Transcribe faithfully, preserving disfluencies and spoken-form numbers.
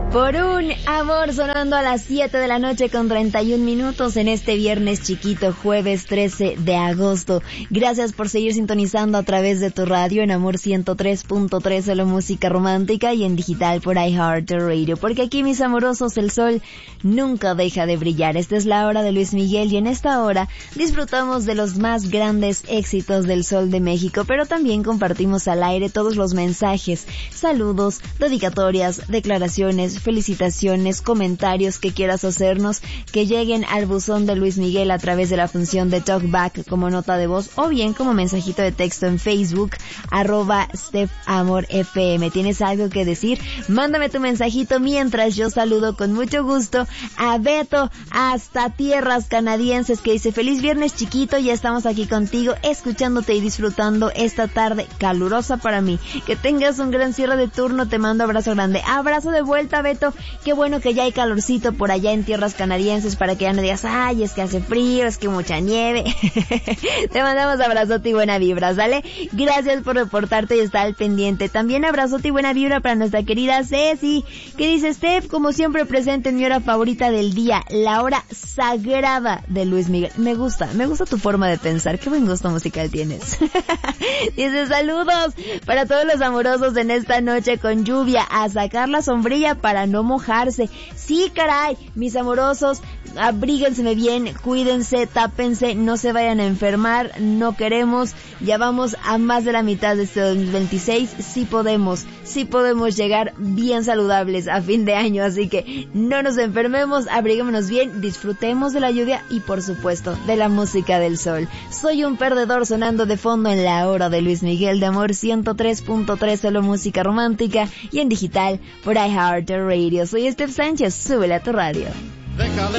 Por un amor sonando a las siete de la noche con treinta y un minutos en este viernes chiquito, jueves trece de agosto. Gracias por seguir sintonizando a través de tu radio en Amor ciento tres punto tres, solo música romántica, y en digital por iHeartRadio, porque aquí, mis amorosos, el sol nunca deja de brillar. Esta es la hora de Luis Miguel y en esta hora disfrutamos de los más grandes éxitos del Sol de México, pero también compartimos al aire todos los mensajes, saludos, dedicatorias, declaraciones, felicitaciones, comentarios que quieras hacernos, que lleguen al buzón de Luis Miguel a través de la función de Talkback como nota de voz o bien como mensajito de texto en Facebook, arroba Steph Amor F M. ¿Tienes algo que decir? Mándame tu mensajito mientras yo saludo con mucho gusto a Beto hasta tierras canadienses, que dice: feliz viernes chiquito, ya estamos aquí contigo, escuchándote y disfrutando esta tarde calurosa para mí. Que tengas un gran cierre de turno, te mando abrazo grande. Abrazo de vuelta, Beto. Qué bueno que ya hay calorcito por allá en tierras canadienses, para que ya no digas, ay, es que hace frío, es que mucha nieve. Te mandamos abrazote y buena vibra, ¿sale? Gracias por reportarte y estar al pendiente. También abrazote y buena vibra para nuestra querida Ceci, que dice: Steph, como siempre presente en mi hora favorita del día, la hora sagrada de Luis Miguel. Me gusta, me gusta tu forma de pensar, qué buen gusto musical tienes. Dice: saludos para todos los amorosos en esta noche con lluvia, a sacar la sombrilla para no mojarse. Sí, caray, mis amorosos, abríguense bien, cuídense, tápense, no se vayan a enfermar, no queremos, ya vamos a más de la mitad de este dos mil veintiséis, sí podemos, sí podemos llegar bien saludables a fin de año, así que no nos enfermemos, abriguémonos bien, disfrutemos de la lluvia y por supuesto de la música del sol. Soy un perdedor sonando de fondo en la hora de Luis Miguel de Amor ciento tres punto tres, solo música romántica, y en digital por iHeartRadio. Soy Steph Sánchez, súbele a tu radio. Déjale